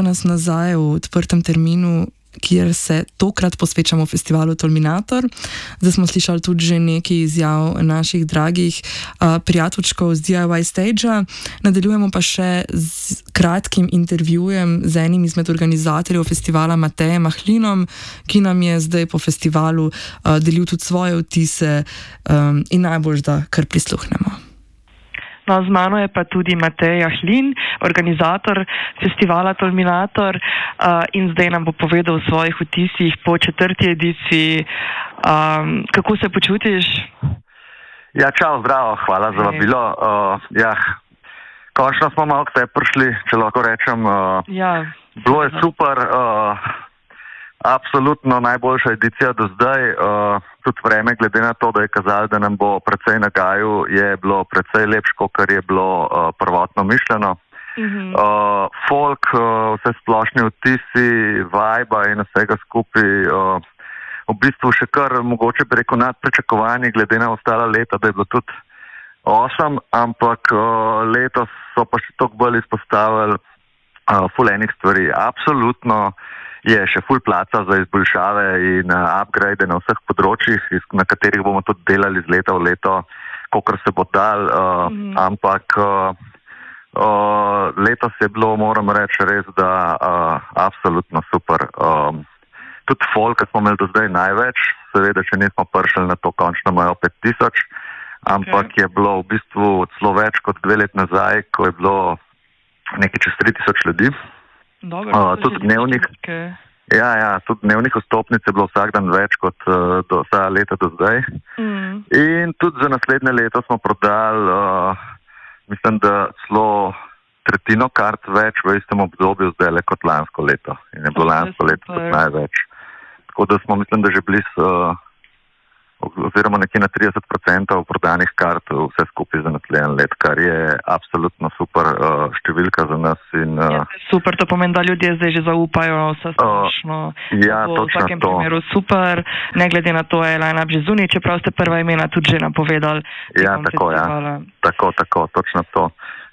nas nazaj v odprtem terminu, kjer se tokrat posvečamo festivalu Tolminator. Zdaj smo slišali tudi že nekaj izjav naših dragih prijateljčkov z DIY Stage-a. Nadaljujemo pa še z kratkim intervjujem z enim izmed organizatorjev festivala Matejem Ahlinom, ki nam je zdaj po festivalu delil tudi svoje vtise in najbolj, da kar prisluhnemo. No, z mano je pa tudi Matej Ahlin, organizator festivala Tolminator in zdaj nam bo povedal o svojih vtisih po 4. ediciji. Kako se počutiš? Ja, čau, zdravo, hvala za vabilo. Končno smo malo k tebi prišli, če lahko rečem. Bilo je super, absolutno najboljša edicija do zdaj. Tudi vreme, glede na to, da je kazalo, da nam bo precej nagajal, je bilo precej lepše, kot je bilo prvotno mišljeno. Folk, vse splošni vtisi, vibe in vsega skupaj, v bistvu še kar mogoče bi rekel nadpričakovani, glede na ostala leta, da je bilo tudi awesome, ampak letos so pa še toliko bolj izpostavili ful enih stvari. Absolutno je še ful placa za izboljšave in upgrade na vseh področjih, na katerih bomo tudi delali z leta v leto, kolikor se bo dal, ampak letos je bilo, moram reči, res, da absolutno super. Tudi folka smo imeli do zdaj največ, seveda, če nismo prišli na to končno mejo 5000, ampak je bilo v bistvu celo več kot 2 leti nazaj, ko je bilo nekaj čez 3000 ljudi. Tudi dnevnih tudi dnevnih vstopnic je bilo vsak dan več kot vsa leta do zdaj. In tudi za naslednje leto smo prodali, mislim, da celo tretjino kart več v istem obdobju zdaj kot lansko leto. In je bilo lansko leto tudi največ. Tako da smo, mislim, da že blizu oziroma nekje na 30% prodanih kart vse skupaj za naslednje let, kar je absolutno super številka za nas. Super, to pomeni, da ljudje zdaj že zaupajo vse splošno. V vsakem primeru super, ne glede na to, je line-up že zunaj, čeprav ste prva imena tudi že napovedali. Ja, tako, točno to.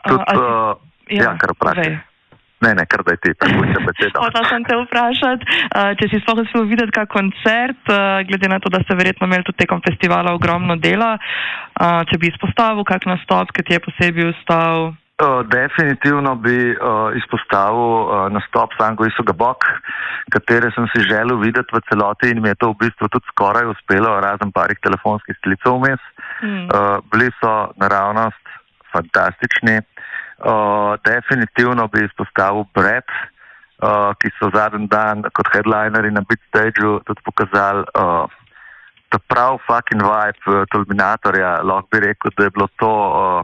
Kar vprašaj. Ne, kar daj ti, prepušča besedo. Hotela sem te vprašati, če si sploh uspel videti kak koncert, glede na to, da ste verjetno imeli tudi tekom festivala ogromno dela, če bi izpostavil kak nastop, ki ti je posebej ostal? Definitivno bi izpostavil nastop Sango Isuga Bok, katere sem si želel videti v celoti in mi je to v bistvu tudi skoraj uspelo, razen parih telefonskih sklicev vmes. Bili so naravnost fantastični. Definitivno bi izpostavil Brad, ki so zadnji dan kot headlineri na Beat Stageu tudi pokazali ta prav fucking vibe Tolminatorja. Lahko bi rekel, da je bilo to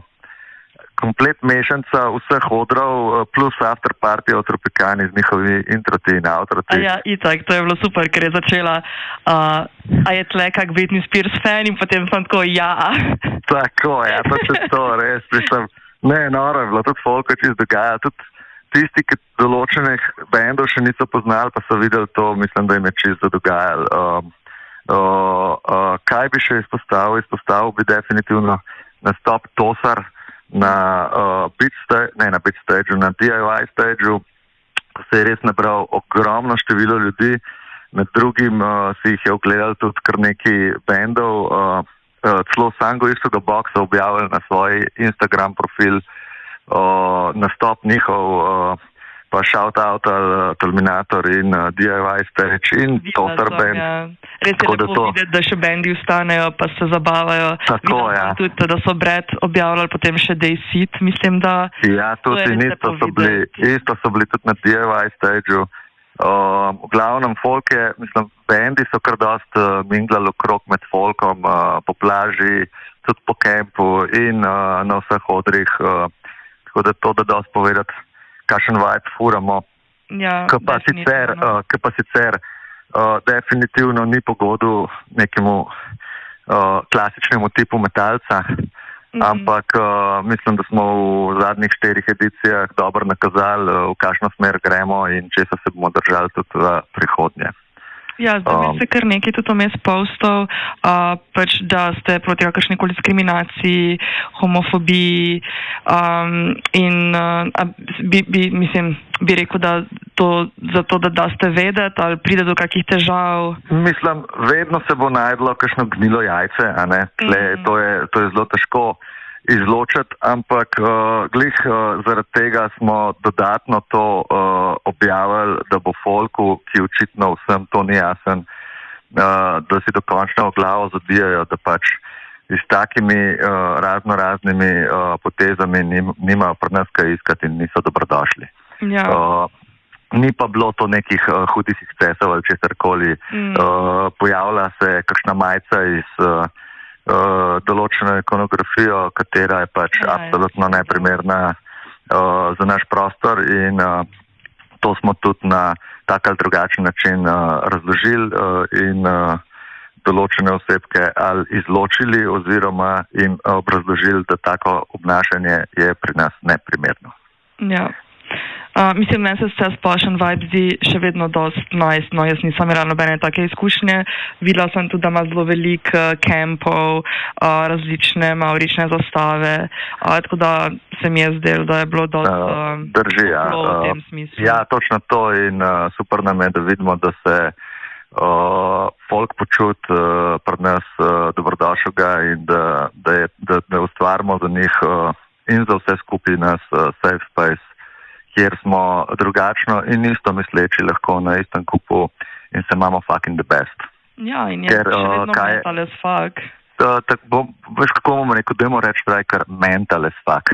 komplet mešanca vseh odrov plus after party o Tropicani z njihovi introti in outroti. Ja, itak, to je bilo super, ker je začela a je tle kak Britney Spears fan in potem sem tako, Tako, to res, ne, noro je bilo, tudi folk, če se dogaja, tudi tisti, ki določenih bendov še niso poznali, pa so videli to, mislim, da jim je čisto dogajali. Kaj bi še izpostavil? Izpostavil bi definitivno nastop Tosar na Beat Stageu, na DIY Stageu, ko se je res nabral ogromno število ljudi, med drugim si jih je ogledal tudi kar nekaj bendov, celo Sango Isuga Bok so objavili na svoj Instagram profil nastop njihov, pa shout-out Tolminator in DIY Stage in Tosar band. Res je lepo videti, da še bendi ustanejo, pa se zabavajo. Tako, tudi, da so Brad objavljali potem še Day Sit, mislim, da... Ja, tudi isto so bili tudi na DIY Stageu. V glavnem folk je, mislim, bendi so kar dost minglali okrog med folkom, po plaži, tudi po kempu in na vseh odrih, tako da to da dost povedati, kakšen vibe furamo. Ki pa sicer definitivno ni pogodu nekemu klasičnemu tipu metalca, ampak mislim, da smo v zadnjih 4 edicijah dobro nakazali, v kakšno smer gremo in česa se bomo držali tudi v prihodnje. Ja, zdaj bi se kar nekaj tudi vmes postov, da ste proti kakršnikoli diskriminaciji, homofobiji in bi rekel, da to zato, da ste vedeti, ali pride do kakih težav? Mislim, vedno se bo najdlo kakšno gnilo jajce, a ne? To je zelo težko izločiti, ampak zaradi tega smo dodatno to objavili, da bo folku, ki očitno vsem to ni jasen, da si dokončno v glavo zadijajo, da pač s takimi raznimi potezami nimajo pri nas kaj iskati in niso dobrodošli. Ja. Ni pa bilo to nekih hudih ekscesov ali česarkoli. Pojavlja se kakšna majica iz določeno ikonografijo, katera je pač absolutno neprimerna za naš prostor in to smo tudi na tak ali drugačen način razložili in določene osebke ali izločili oziroma jim obrazložili, da tako obnašanje je pri nas neprimerno. Ja. Mislim, meni se vse splošen vibe zdi še vedno dost nice, no jaz nisem imela nobene take izkušnje. Videla sem tudi, da ima zelo veliko kempov, različne maorične zastave, tako da se mi je zdelo, da je bilo dost drži, v tem smislu. Ja, točno to in super nam je, da vidimo, da se folk počuti pri nas dobrodošlega in da ustvarimo za njih in za vse skupaj nas safe space, kjer smo drugačno in isto misleči lahko na istem kupu in se imamo fucking the best. Ja, in je še vedno mental as fuck. Veš, kako bomo rekel, dajmo reči kar mental as fuck.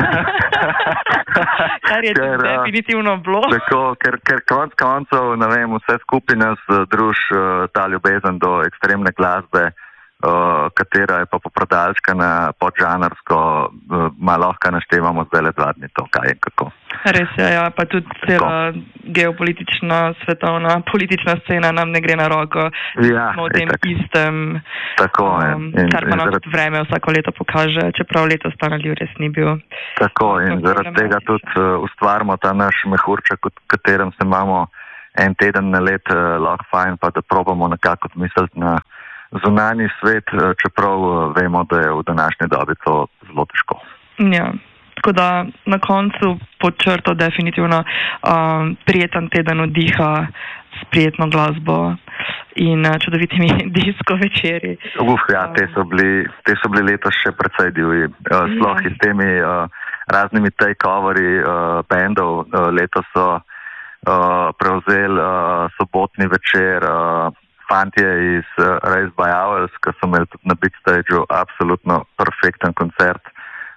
Kar je definitivno bilo. Tako, ker konc koncev, ne vem, vse skupaj nas druž ta ljubezen do ekstremne glasbe, katera je pa poprodalčkana, podžanrsko, malo lahko naštevamo zdaj le 2 dni to, kaj in kako. Res je, ja, pa tudi cela geopolitična, svetovna, politična scena nam ne gre na roko. Ja, smo v tem istem, tako, kar pa nam tudi vreme vsako leto pokaže, čeprav letos ta naliv res ni bil. Tako, in zaradi tega tudi ustvarimo ta naš mehurček, v katerem se imamo en teden na let lahko fajn, pa da probamo nekako misliti na zunanji svet, čeprav vemo, da je v današnji dobi to zelo težko. Ja, tako da na koncu pod črto definitivno prijeten teden oddiha s prijetno glasbo in čudovitimi disko večeri. Ja, te so bili letos še precej divji. Sploh s temi raznimi takeoveri bandov. Letos so prevzeli sobotni večer fantje iz Race by Owls, ki so imeli tudi na Big Stageu absolutno perfekten koncert.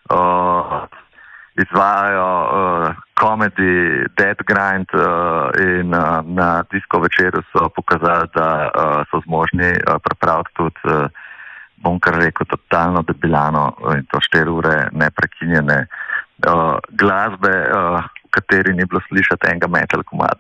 Izvajajo comedy, dead grind in na disko večeru so pokazali, da so zmožni pripraviti tudi, bom kar rekel, totalno debilano in to 4 ure neprekinjene glasbe, v kateri ni bilo slišati enega metal komada.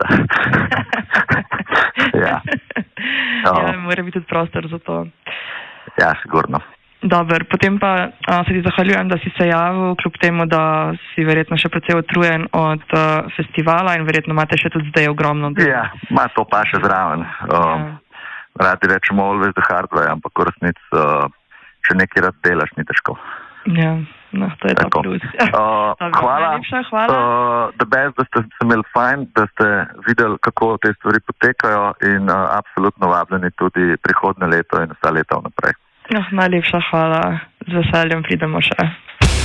Ja. Ja, mora biti tudi prostor za to. Ja, sigurno. Dobar, potem pa se ti zahvaljujem, da si se javil, kljub temu, da si verjetno še precej utrujen od festivala in verjetno imate še tudi zdaj ogromno dela. Ja, ima to pa še zraven. Radi rečemo always the hard way, ampak v resnici, če nekaj rad delaš, ni težko. Ja, no, to je ta plus. Hvala. The best, da ste se imeli fajn, da ste videli, kako te stvari potekajo in absolutno vabljeni tudi prihodnje leto in vsa leta vnaprej. Najlepša hvala. Z veseljem pridemo še.